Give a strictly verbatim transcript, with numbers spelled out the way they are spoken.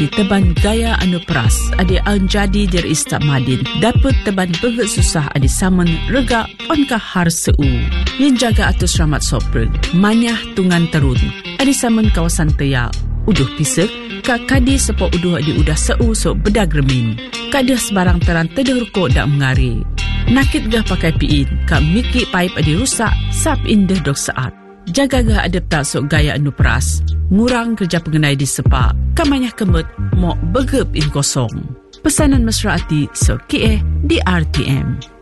teban gaya anu peras adi anjadi dir istak madin dapat teban beget susah adi saman rega onkah har seu yen jaga atus ramat sopreg manyah tungan terun adi saman kawasan teya uduh pisek ka kadi sepo uduh adi udah seu so bedag remin kadah sebarang teran tedeh rukuk dak mengari nakit gah pakai piin ka miki pipe adi rusak sap indah dok saat jaga gah adep tak sok gaya anu peras ngurang kerja pengenai di sepak kamanyah kemut mok begep in kosong pesanan mesra ati so kie di R T M.